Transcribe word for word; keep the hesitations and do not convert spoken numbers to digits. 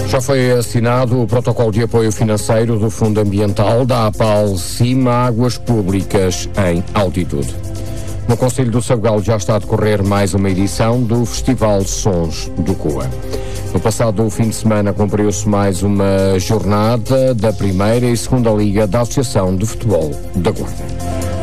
Já foi assinado o protocolo de apoio financeiro do Fundo Ambiental da APAL Cima Águas Públicas em altitude. No Concelho do Sabugal já está a decorrer mais uma edição do Festival Sons do Coa. No passado fim de semana cumpriu-se mais uma jornada da primeira e segunda Liga da Associação de Futebol da Guarda.